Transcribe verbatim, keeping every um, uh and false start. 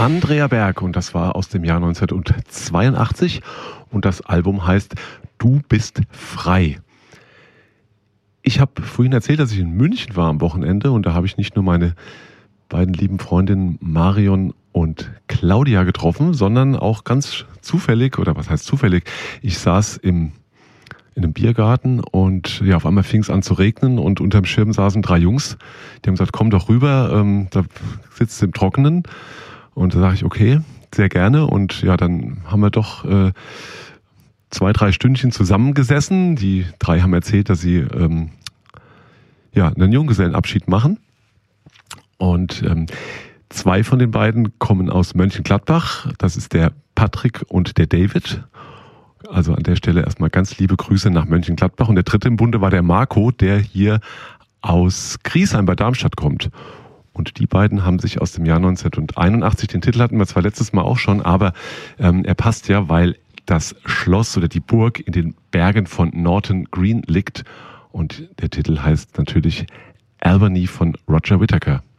Andrea Berg und das war aus dem Jahr neunzehnhundertzweiundachtzig und das Album heißt Du bist frei. Ich habe vorhin erzählt, dass ich in München war am Wochenende und da habe ich nicht nur meine beiden lieben Freundinnen Marion und Claudia getroffen, sondern auch ganz zufällig, oder was heißt zufällig, ich saß im, in einem Biergarten und ja, auf einmal fing es an zu regnen und unterm Schirm saßen drei Jungs, die haben gesagt, komm doch rüber, ähm, da sitzt du im Trockenen. Und da sage ich, okay, sehr gerne. Und ja, dann haben wir doch äh, zwei, drei Stündchen zusammengesessen. Die drei haben erzählt, dass sie ähm, ja, einen Junggesellenabschied machen. Und ähm, zwei von den beiden kommen aus Mönchengladbach. Das ist der Patrick und der David. Also an der Stelle erstmal ganz liebe Grüße nach Mönchengladbach. Und der dritte im Bunde war der Marco, der hier aus Griesheim bei Darmstadt kommt. Und die beiden haben sich aus dem Jahr neunzehnhunderteinundachtzig, den Titel hatten wir zwar letztes Mal auch schon, aber ähm, er passt ja, weil das Schloss oder die Burg in den Bergen von Norton Green liegt. Und der Titel heißt natürlich Albany von Roger Whittaker.